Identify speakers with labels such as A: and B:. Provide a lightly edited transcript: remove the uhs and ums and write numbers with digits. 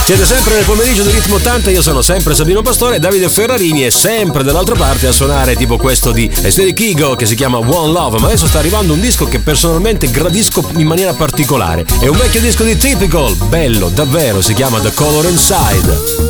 A: Siete sempre nel pomeriggio di Ritmo 80, io sono sempre Sabino Pastore, Davide Ferrarini è sempre dall'altra parte a suonare tipo questo di Estetic Ego che si chiama One Love, ma adesso sta arrivando un disco che personalmente gradisco in maniera particolare. È un vecchio disco di Typical, bello, davvero, si chiama The Color Inside.